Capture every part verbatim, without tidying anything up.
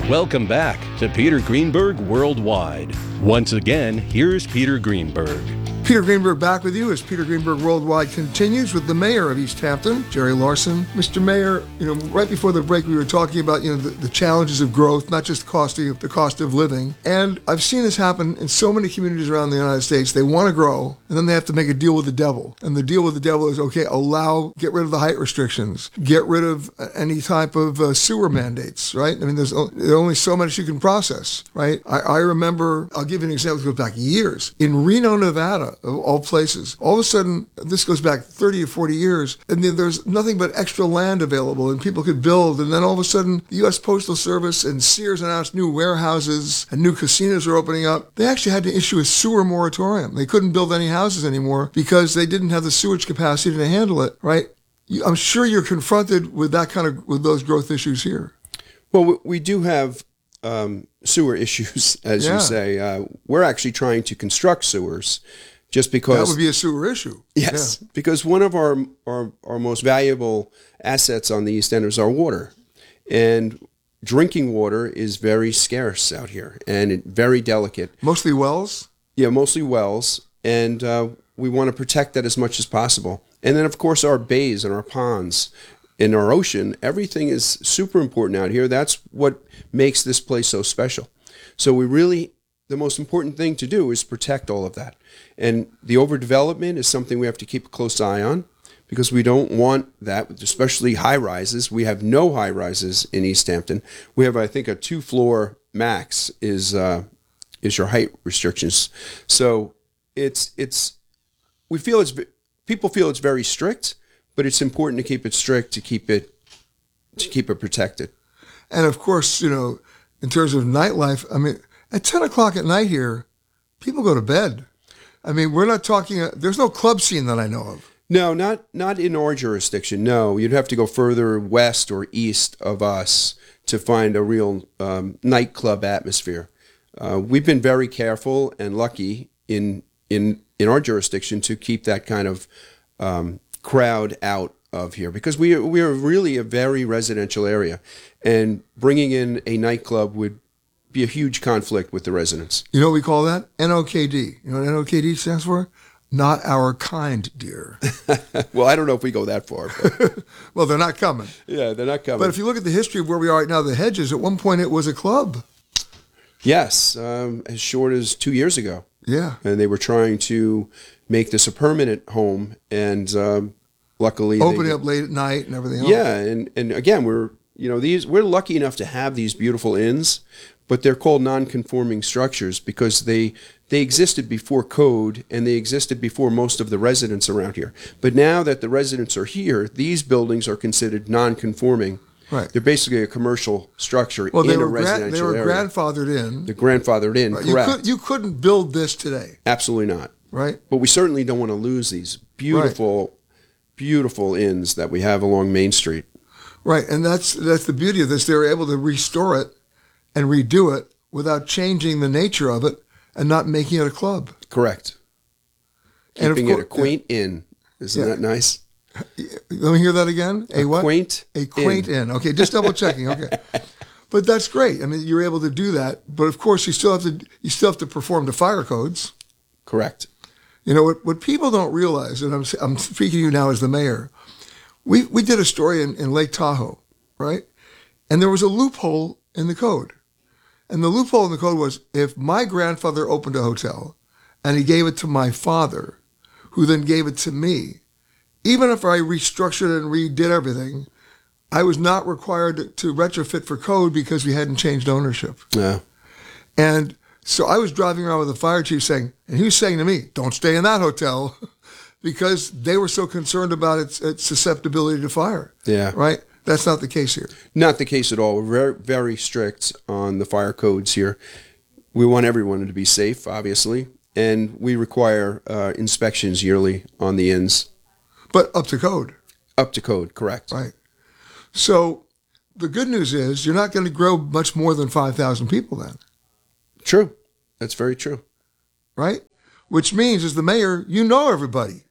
Welcome back to Peter Greenberg Worldwide. Once again, here's Peter Greenberg. Peter Greenberg back with you as Peter Greenberg Worldwide continues with the mayor of East Hampton, Jerry Larson. Mister Mayor, you know, right before the break we were talking about, you know, the, the challenges of growth, not just the cost of, the cost of living. And I've seen this happen in so many communities around the United States. They want to grow, and then they have to make a deal with the devil. And the deal with the devil is, okay, allow, get rid of the height restrictions, get rid of any type of uh, sewer mandates, right? I mean, there's, there's only so much you can process, right? I, I remember, I'll give you an example that goes back years. In Reno, Nevada, of all places, all of a sudden, this goes back thirty or forty years, and then there's nothing but extra land available, and people could build, and then all of a sudden, the U S Postal Service and Sears announced new warehouses, and new casinos are opening up. They actually had to issue a sewer moratorium. They couldn't build any houses anymore because they didn't have the sewage capacity to handle it, right? I'm sure you're confronted with that kind of, with those growth issues here. Well, we do have um, sewer issues, as Yeah. you say. Uh, we're actually trying to construct sewers. Just because that would be a sewer issue. Yes, Yeah. because one of our, our our most valuable assets on the East End is our water, and drinking water is very scarce out here and it, very delicate. Mostly wells. Yeah, mostly wells, and uh, we want to protect that as much as possible. And then, of course, our bays and our ponds, in our ocean, everything is super important out here. That's what makes this place so special. So we really, the most important thing to do is protect all of that. And the overdevelopment is something we have to keep a close eye on because we don't want that, especially high rises. We have no high rises in East Hampton. We have, I think, a two floor max is uh, is your height restrictions. So it's it's we feel it's people feel it's very strict, but it's important to keep it strict to keep it to keep it protected. And of course, you know, in terms of nightlife, I mean, at ten o'clock at night here, people go to bed. I mean, we're not talking, uh, there's no club scene that I know of. No, not not in our jurisdiction. No, you'd have to go further west or east of us to find a real um, nightclub atmosphere. Uh, we've been very careful and lucky in in in our jurisdiction to keep that kind of um, crowd out of here because we we are really a very residential area, and bringing in a nightclub would be a huge conflict with the residents. You know what we call that? N O K D. You know what N O K D stands for? Not our kind, dear. Well, I don't know if we go that far. But well, they're not coming. Yeah, they're not coming. But if you look at the history of where we are right now, the Hedges, at one point it was a club. Yes, um, as short as two years ago. Yeah. And they were trying to make this a permanent home, and um, luckily opening they, up late at night and everything else. Yeah, and, and again, we're you know these we're lucky enough to have these beautiful inns, but they're called non-conforming structures because they they existed before code and they existed before most of the residents around here. But now that the residents are here, these buildings are considered non-conforming. Right. They're basically a commercial structure well, in were a residential gra- they were area. grandfathered in. They're grandfathered in, Right. correct. You, could, you couldn't build this today. Absolutely not. Right. But we certainly don't want to lose these beautiful, right. beautiful inns that we have along Main Street. Right, and that's that's the beauty of this. They were able to restore it and redo it without changing the nature of it and not making it a club. Correct. And Keeping course, it a quaint yeah. inn. Isn't yeah. that nice? Let me hear that again. A, a what? Quaint A quaint inn. inn. Okay, just double checking. Okay. But that's great. I mean, you're able to do that. But of course, you still have to you still have to perform the fire codes. Correct. You know, what, what people don't realize, and I'm, I'm speaking to you now as the mayor, we, we did a story in, in Lake Tahoe, right? And there was a loophole in the code. And the loophole in the code was if my grandfather opened a hotel and he gave it to my father, who then gave it to me, even if I restructured and redid everything, I was not required to, to retrofit for code because we hadn't changed ownership. Yeah. And so I was driving around with the fire chief saying, and he was saying to me, don't stay in that hotel because they were so concerned about its, its susceptibility to fire. Yeah. Right? That's not the case here. Not the case at all. We're very, very strict on the fire codes here. We want everyone to be safe, obviously, and we require uh, inspections yearly on the inns. But up to code. Up to code, correct. Right. So the good news is you're not going to grow much more than five thousand people then. True. That's very true. Right? Which means, as the mayor, you know everybody.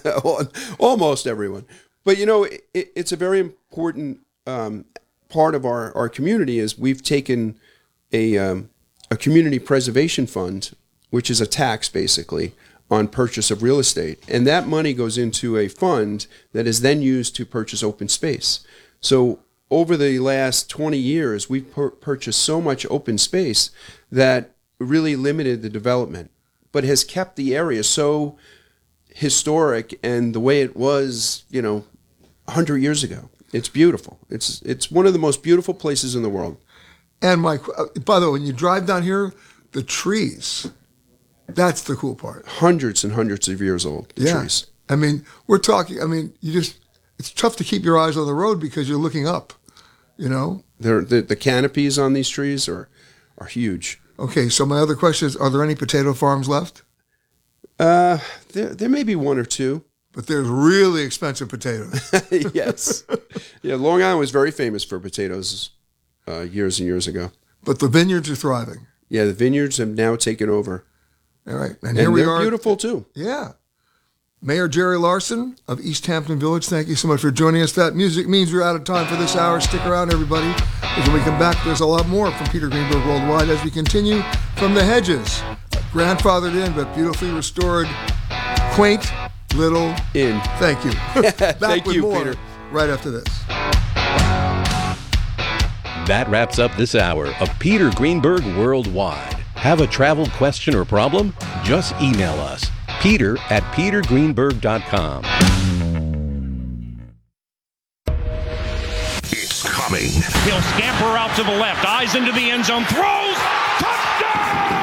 Almost everyone. But, you know, it, it's a very important um, part of our, our community is we've taken a um, a community preservation fund, which is a tax basically on purchase of real estate, and that money goes into a fund that is then used to purchase open space. So over the last twenty years, we've pur- purchased so much open space that really limited the development, but has kept the area so historic and the way it was, you know, one hundred years ago. It's beautiful. It's it's one of the most beautiful places in the world. And Mike, uh, by the way, when you drive down here, the trees, that's the cool part. Hundreds and hundreds of years old, the yeah. trees. I mean, we're talking, I mean, you just, it's tough to keep your eyes on the road because you're looking up, you know? They're, the, the canopies on these trees are, are huge. Okay, so my other question is, are there any potato farms left? Uh, there, there may be one or two. But there's really expensive potatoes. Yes. Yeah, Long Island was very famous for potatoes uh, years and years ago. But the vineyards are thriving. Yeah, the vineyards have now taken over. All right. And, and here we they're are. Beautiful, too. Yeah. Mayor Jerry Larson of East Hampton Village, thank you so much for joining us. That music means we're out of time for this hour. Stick around, everybody, because when we come back, there's a lot more from Peter Greenberg Worldwide as we continue from the hedges. Grandfathered in, but beautifully restored, quaint little inn. Thank you. Back Thank with you, more Peter. Right after this. That wraps up this hour of Peter Greenberg Worldwide. Have a travel question or problem? Just email us, peter at peter greenberg dot com. It's coming. He'll scamper out to the left, eyes into the end zone, throws, touchdown!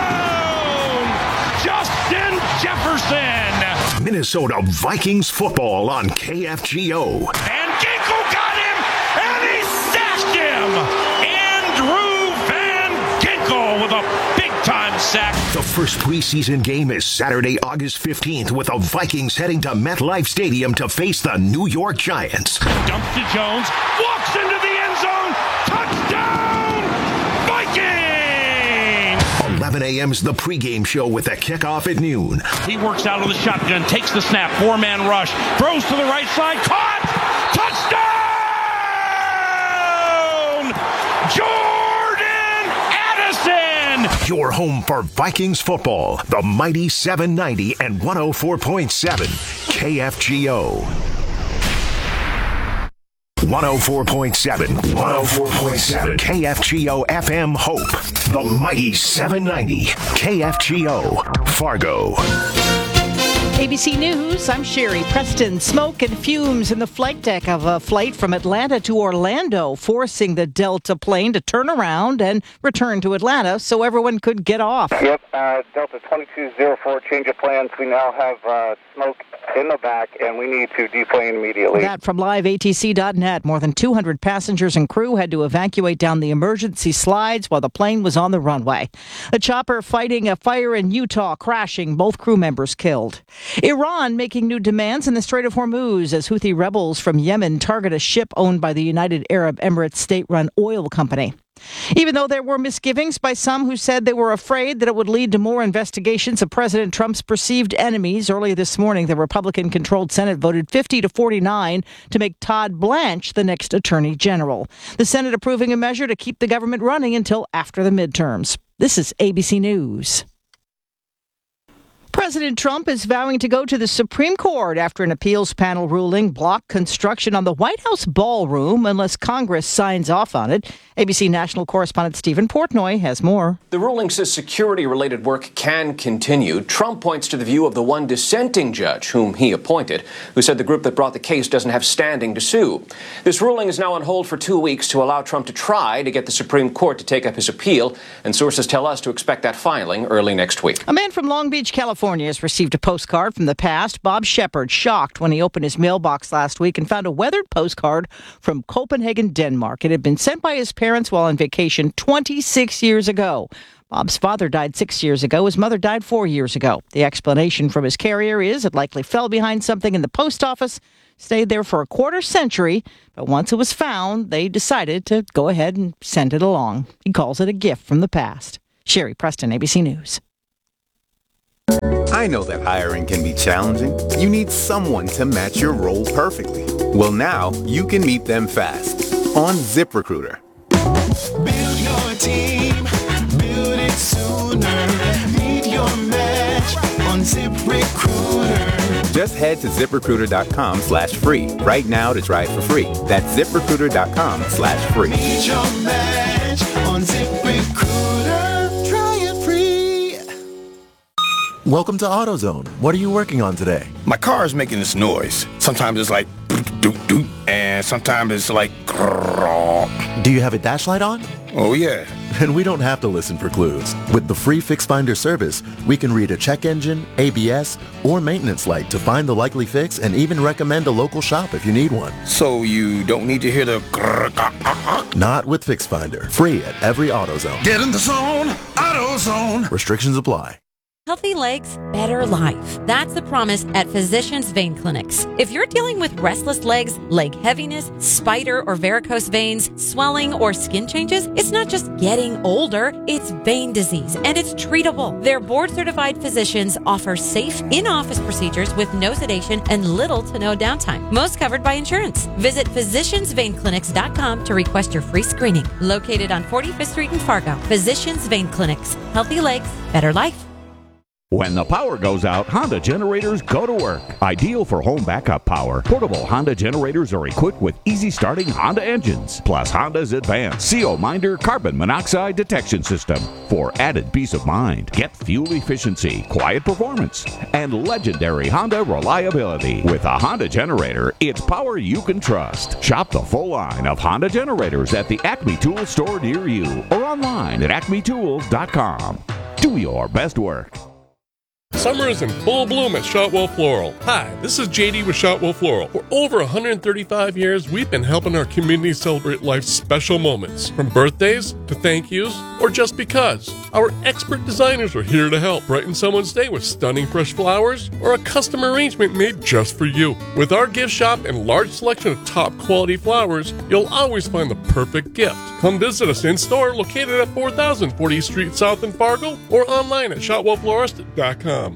Justin Jefferson! Minnesota Vikings football on K F G O. And Ginkel got him, and he sacked him! Andrew Van Ginkel with a big-time sack. The first preseason game is Saturday, August fifteenth, with the Vikings heading to MetLife Stadium to face the New York Giants. Dumps to Jones, walks into the end zone, touchdown! Vikings! eleven a.m.'s the pregame show with the kickoff at noon. He works out of the shotgun, takes the snap, four-man rush, throws to the right side, caught! Touchdown! Jordan Addison! Your home for Vikings football, the mighty seven ninety and one oh four point seven K F G O. one oh four point seven, one oh four point seven K F G O F M Hope, the mighty seven ninety K F G O, Fargo. A B C News, I'm Sherry Preston. Smoke and fumes in the flight deck of a flight from Atlanta to Orlando, forcing the Delta plane to turn around and return to Atlanta so everyone could get off. Yep, uh, Delta twenty-two oh four, change of plans. We now have uh, smoke in the back, and we need to deplane immediately. That from live A T C dot net. More than two hundred passengers and crew had to evacuate down the emergency slides while the plane was on the runway. A chopper fighting a fire in Utah, crashing, both crew members killed. Iran making new demands in the Strait of Hormuz as Houthi rebels from Yemen target a ship owned by the United Arab Emirates state-run oil company. Even though there were misgivings by some who said they were afraid that it would lead to more investigations of President Trump's perceived enemies, early this morning the Republican-controlled Senate voted fifty to forty-nine to make Todd Blanche the next Attorney General. The Senate approving a measure to keep the government running until after the midterms. This is A B C News. President Trump is vowing to go to the Supreme Court after an appeals panel ruling blocked construction on the White House ballroom unless Congress signs off on it. A B C national correspondent Stephen Portnoy has more. The ruling says security-related work can continue. Trump points to the view of the one dissenting judge, whom he appointed, who said the group that brought the case doesn't have standing to sue. This ruling is now on hold for two weeks to allow Trump to try to get the Supreme Court to take up his appeal, and sources tell us to expect that filing early next week. A man from Long Beach, California has received a postcard from the past. Bob Shepard shocked when he opened his mailbox last week and found a weathered postcard from Copenhagen, Denmark. It had been sent by his parents while on vacation twenty-six years ago. Bob's father died six years ago. His mother died four years ago. The explanation from his carrier is it likely fell behind something in the post office, stayed there for a quarter century, but once it was found, they decided to go ahead and send it along. He calls it a gift from the past. Sherry Preston, A B C News. I know that hiring can be challenging. You need someone to match your role perfectly. Well, now you can meet them fast on ZipRecruiter. Build your team. Just head to ZipRecruiter.com slash free right now to try it for free. That's ZipRecruiter.com slash free. Meet your match on ZipRecruiter. Try it free. Welcome to AutoZone. What are you working on today? My car is making this noise. Sometimes it's like doot doot, and sometimes it's like grrr. Do you have a dash light on? Oh yeah. Then we don't have to listen for clues. With the free Fix Finder service, we can read a check engine, A B S, or maintenance light to find the likely fix and even recommend a local shop if you need one. So you don't need to hear the grrr, grrr, grrr. Not with Fix Finder. Free at every AutoZone. Get in the zone, AutoZone. Restrictions apply. Healthy legs, better life. That's the promise at Physicians Vein Clinics. If you're dealing with restless legs, leg heaviness, spider or varicose veins, swelling, or skin changes, it's not just getting older, it's vein disease, and it's treatable. Their board-certified physicians offer safe in-office procedures with no sedation and little to no downtime. Most covered by insurance. Visit physicians vein clinics dot com to request your free screening. Located on forty-fifth Street in Fargo. Physicians Vein Clinics. Healthy legs, better life. When the power goes out, Honda generators go to work. Ideal for home backup power, portable Honda generators are equipped with easy-starting Honda engines, plus Honda's advanced C O Minder carbon monoxide detection system. For added peace of mind, get fuel efficiency, quiet performance, and legendary Honda reliability. With a Honda generator, it's power you can trust. Shop the full line of Honda generators at the Acme Tools store near you or online at acme tools dot com. Do your best work. Summer is in full bloom at Shotwell Floral. Hi, this is J D with Shotwell Floral. For over one hundred thirty-five years, we've been helping our community celebrate life's special moments, from birthdays to thank yous or just because. Our expert designers are here to help brighten someone's day with stunning fresh flowers or a custom arrangement made just for you. With our gift shop and large selection of top quality flowers, you'll always find the perfect gift. Come visit us in store located at four thousand fortieth Street South in Fargo or online at shotwell florist dot com.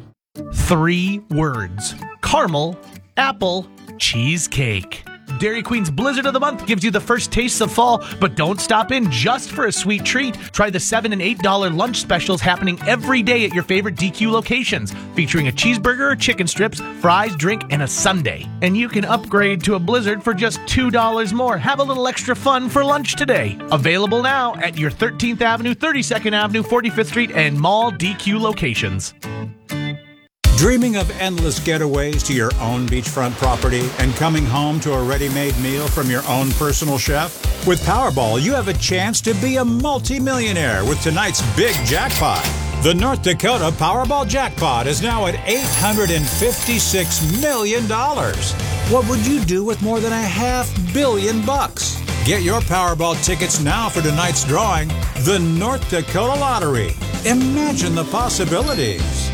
Three words: caramel, apple, cheesecake. Dairy Queen's Blizzard of the Month gives you the first taste of fall, but don't stop in just for a sweet treat. Try the seven and eight dollar lunch specials happening every day at your favorite D Q locations, featuring a cheeseburger or chicken strips, fries, drink, and a sundae. And you can upgrade to a Blizzard for just two dollars more. Have a little extra fun for lunch today. Available now at your thirteenth Avenue, thirty-second Avenue, forty-fifth Street, and Mall D Q locations. Dreaming of endless getaways to your own beachfront property and coming home to a ready-made meal from your own personal chef? With Powerball, you have a chance to be a multimillionaire with tonight's big jackpot. The North Dakota Powerball jackpot is now at eight hundred fifty-six million dollars. What would you do with more than a half billion bucks? Get your Powerball tickets now for tonight's drawing, the North Dakota Lottery. Imagine the possibilities.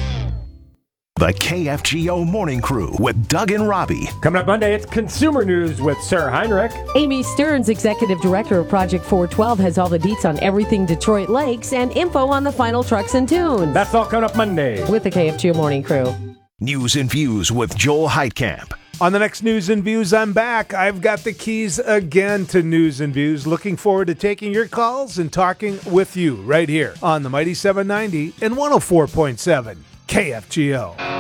The K F G O Morning Crew with Doug and Robbie. Coming up Monday, it's Consumer News with Sir Heinrich. Amy Stearns, Executive Director of Project four twelve, has all the deets on everything Detroit Lakes and info on the final trucks and tunes. That's all coming up Monday. With the K F G O Morning Crew. News and Views with Joel Heitkamp. On the next News and Views, I'm back. I've got the keys again to News and Views. Looking forward to taking your calls and talking with you right here on the Mighty seven ninety and one oh four point seven K F G O.